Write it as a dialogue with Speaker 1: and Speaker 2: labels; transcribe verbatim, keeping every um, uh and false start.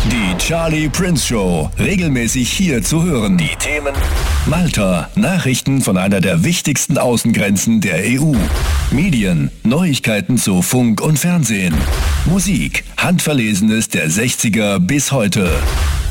Speaker 1: Die Charlie Prince Show, regelmäßig hier zu hören. Die Themen: Malta, Nachrichten von einer der wichtigsten Außengrenzen der E U. Medien, Neuigkeiten zu Funk und Fernsehen. Musik, Handverlesenes der sechziger bis heute.